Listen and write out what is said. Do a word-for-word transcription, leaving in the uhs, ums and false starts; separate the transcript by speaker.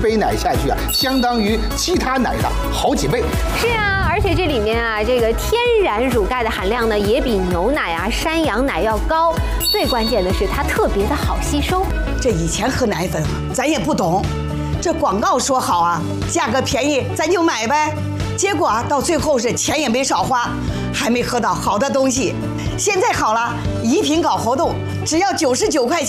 Speaker 1: 杯奶下去啊，相当于其他奶的好几倍。
Speaker 2: 是啊，而且这里面啊，这个天然乳钙的含量呢，也比牛奶啊、山羊奶要高。最关键的是，它特别的好吸收。
Speaker 3: 这以前喝奶粉啊，咱也不懂，这广告说好啊，价格便宜咱就买呗。结果啊，到最后是钱也没少花，还没喝到好的东西。现在好了，一瓶搞活动，只要九十九块钱。